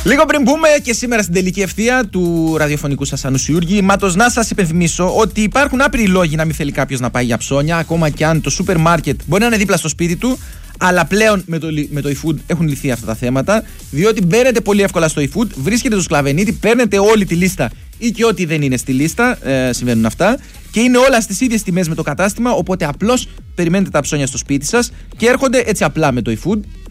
Λίγο πριν μπούμε και σήμερα στην τελική ευθεία του ραδιοφωνικού σας Ανουσιούργη, Μάτος, να σας υπενθυμίσω ότι υπάρχουν άπειροι λόγοι να μην θέλει κάποιος να πάει για ψώνια, ακόμα και αν το σούπερ μάρκετ μπορεί να είναι δίπλα στο σπίτι του. Αλλά πλέον με το eFood έχουν λυθεί αυτά τα θέματα, διότι μπαίνετε πολύ εύκολα στο eFood, βρίσκετε το σκλαβενίτη, παίρνετε όλη τη λίστα ή και ό,τι δεν είναι στη λίστα, συμβαίνουν αυτά, και είναι όλα στις ίδιες τιμές με το κατάστημα, οπότε απλώς περιμένετε τα ψώνια στο σπίτι σας και έρχονται έτσι απλά με το eFood.